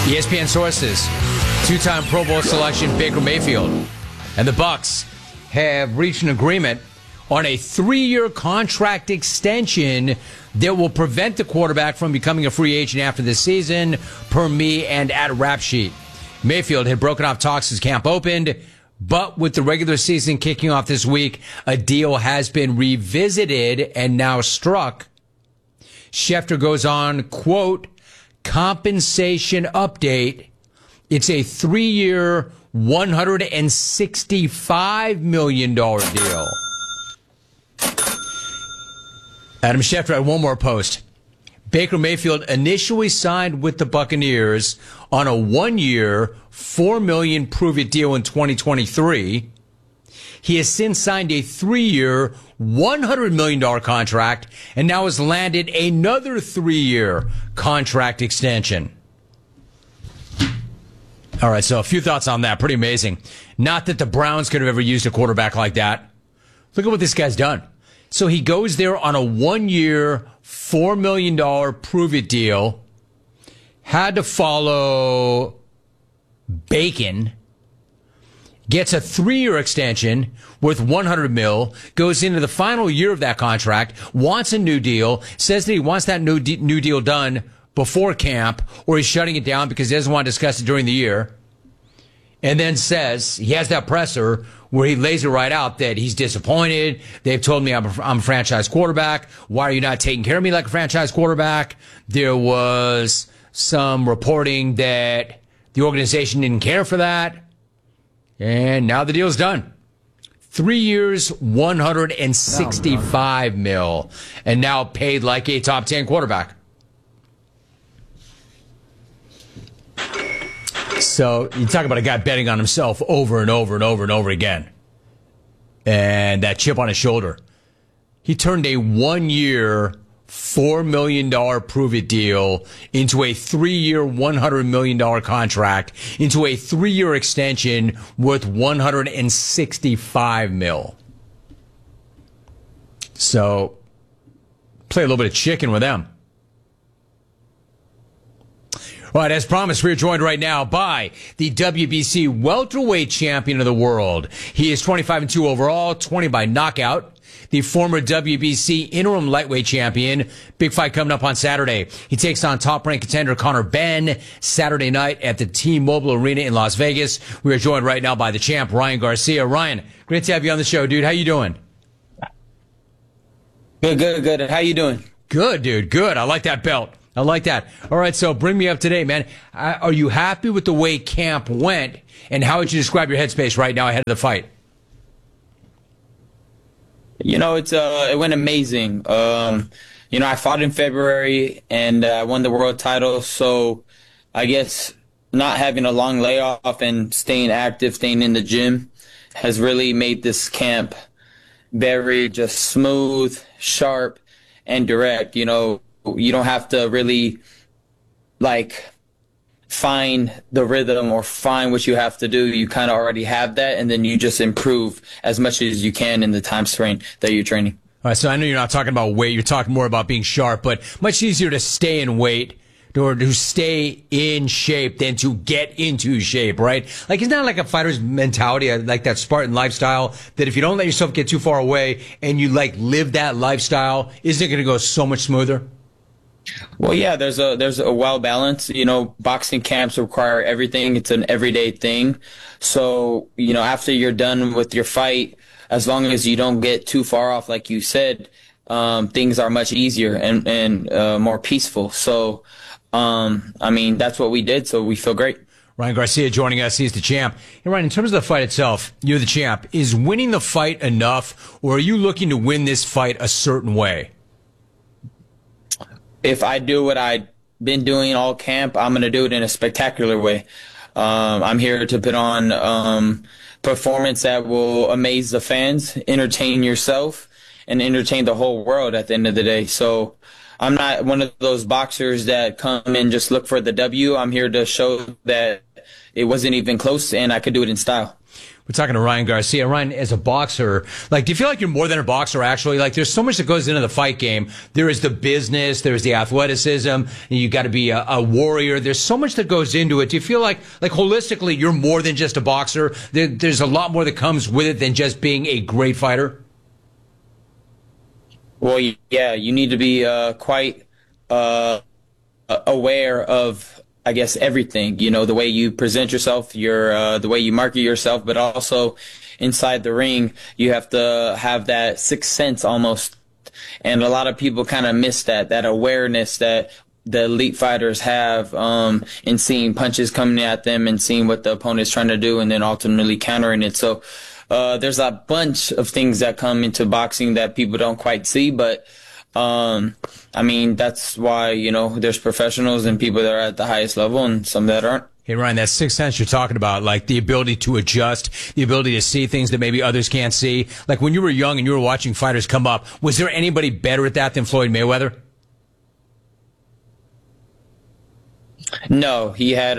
ESPN sources, two-time Pro Bowl selection Baker Mayfield and the Bucs have reached an agreement on a 3-year contract extension that will prevent the quarterback from becoming a free agent after this season, per me and at Rap Sheet. Mayfield had broken off talks as camp opened, but with the regular season kicking off this week, a deal has been revisited and now struck. Schefter goes on, quote, compensation update. It's a 3-year, $165 million deal. Adam Schefter had one more post. Baker Mayfield initially signed with the Buccaneers on a 1-year, $4 million prove-it deal in 2023. He has since signed a 3-year, $100 million contract and now has landed another 3-year contract extension. All right, so a few thoughts on that. Pretty amazing. Not that the Browns could have ever used a quarterback like that. Look at what this guy's done. So he goes there on a 1-year, $4 million prove-it deal. Had to follow Bacon. Gets a 3-year extension worth $100 million. Goes into the final year of that contract. Wants a new deal. Says that he wants that new deal done before camp, or he's shutting it down because he doesn't want to discuss it during the year. And then says he has that presser where he lays it right out that he's disappointed. They've told me I'm a franchise quarterback. Why are you not taking care of me like a franchise quarterback? There was some reporting that the organization didn't care for that. And now the deal's done. 3 years, $165 million, and now paid like a top 10 quarterback. So you talk about a guy betting on himself over and over and over and over again. And that chip on his shoulder. He turned a 1-year, $4 million prove-it deal into a 3-year, $100 million contract, into a 3-year extension worth $165 million. So play a little bit of chicken with them. All right, as promised, we're joined right now by the WBC welterweight champion of the world. He is 25-2 overall, 20 by knockout. The former WBC interim lightweight champion. Big fight coming up on Saturday. He takes on top-ranked contender Conor Benn Saturday night at the T-Mobile Arena in Las Vegas. We are joined right now by the champ, Ryan Garcia. Ryan, great to have you on the show, dude. How you doing? Good. How you doing? Good, dude. Good. I like that belt. I like that. All right, so bring me up to date, man. Are you happy with the way camp went, and how would you describe your headspace right now ahead of the fight? You know, it went amazing. I fought in February and I won the world title, so I guess not having a long layoff and staying active, staying in the gym has really made this camp very just smooth, sharp, and direct. You know, you don't have to really find the rhythm or find what you have to do. You kind of already have that, and then you just improve as much as you can in the time frame that you're training. All right, so I know you're not talking about weight. You're talking more about being sharp, but much easier to stay in weight or to stay in shape than to get into shape, right? Like, it's not like a fighter's mentality, like that Spartan lifestyle, that if you don't let yourself get too far away and you live that lifestyle, isn't it going to go so much smoother? Well, yeah, there's a well balance. You know, boxing camps require everything. It's an everyday thing. So, you know, after you're done with your fight, as long as you don't get too far off, like you said, things are much easier and more peaceful. So, that's what we did. So we feel great. Ryan Garcia joining us. He's the champ. And Ryan, in terms of the fight itself, you're the champ. Is winning the fight enough, or are you looking to win this fight a certain way? If I do what I've been doing all camp, I'm going to do it in a spectacular way. I'm here to put on performance that will amaze the fans, entertain yourself, and entertain the whole world at the end of the day. So I'm not one of those boxers that come and just look for the W. I'm here to show that it wasn't even close and I could do it in style. We're talking to Ryan Garcia. Ryan, as a boxer, like, do you feel like you're more than a boxer, actually? Like, there's so much that goes into the fight game. There is the business, there's the athleticism, you got to be a warrior. There's so much that goes into it. Do you feel like holistically, you're more than just a boxer? There's a lot more that comes with it than just being a great fighter? Well, yeah, you need to be quite aware of, I guess, everything, the way you present yourself, the way you market yourself, but also inside the ring, you have to have that sixth sense almost. And a lot of people kind of miss that awareness that the elite fighters have, in seeing punches coming at them and seeing what the opponent's trying to do and then ultimately countering it. So, there's a bunch of things that come into boxing that people don't quite see, but I mean, that's why, there's professionals and people that are at the highest level and some that aren't. Hey, Ryan, that sixth sense you're talking about, like the ability to adjust, the ability to see things that maybe others can't see. Like when you were young and you were watching fighters come up, was there anybody better at that than Floyd Mayweather? No, he had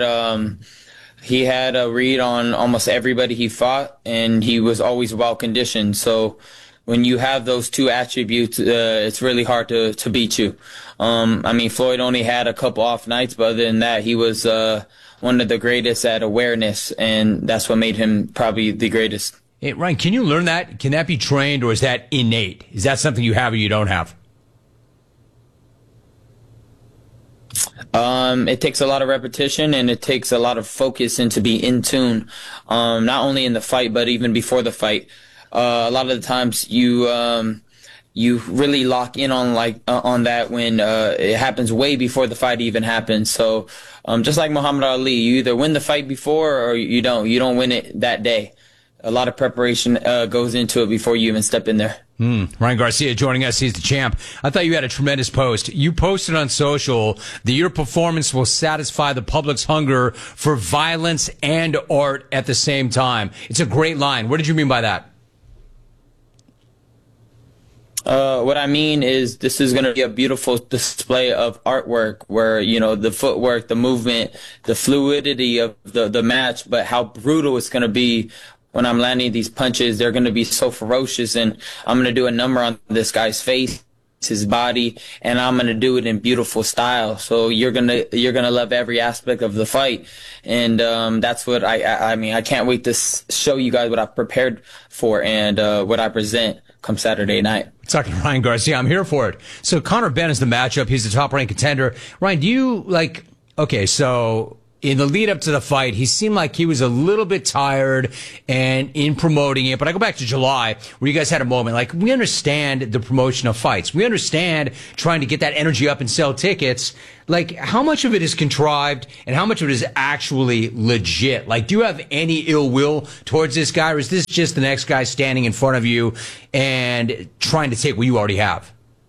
a read on almost everybody he fought, and he was always well conditioned. So when you have those two attributes, it's really hard to beat you. I mean, Floyd only had a couple off nights, but other than that, he was one of the greatest at awareness, and that's what made him probably the greatest. Hey, Ryan, can you learn that? Can that be trained, or is that innate? Is that something you have or you don't have? It takes a lot of repetition and it takes a lot of focus and to be in tune, not only in the fight, but even before the fight. A lot of the times you really lock in on on that when it happens way before the fight even happens. So just like Muhammad Ali, you either win the fight before or you don't. You don't win it that day. A lot of preparation goes into it before you even step in there. Ryan Garcia joining us. He's the champ. I thought you had a tremendous post. You posted on social that your performance will satisfy the public's hunger for violence and art at the same time. It's a great line. What did you mean by that? What I mean is this is going to be a beautiful display of artwork where, the footwork, the movement, the fluidity of the match, but how brutal it's going to be when I'm landing these punches. They're going to be so ferocious, and I'm going to do a number on this guy's face, his body, and I'm going to do it in beautiful style. So you're going to love every aspect of the fight. And that's what I mean, I can't wait to show you guys what I've prepared for and what I present come Saturday night. Talking to Ryan Garcia. I'm here for it. So Conor Benn is the matchup. He's the top-ranked contender. Ryan, do you okay, so in the lead up to the fight, he seemed like he was a little bit tired and in promoting it. But I go back to July where you guys had a moment. Like, we understand the promotion of fights. We understand trying to get that energy up and sell tickets. Like, how much of it is contrived and how much of it is actually legit? Like, do you have any ill will towards this guy, or is this just the next guy standing in front of you and trying to take what you already have?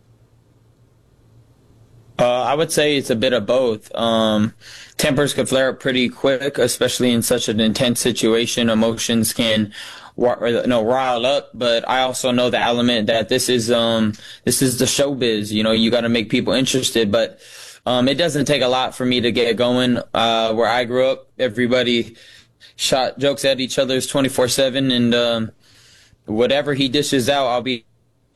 I would say it's a bit of both. Tempers can flare up pretty quick, especially in such an intense situation. Emotions can rile up, but I also know the element that this is the showbiz. You got to make people interested, but it doesn't take a lot for me to get going. Where I grew up, everybody shot jokes at each other's 24/7, and whatever he dishes out, I'll be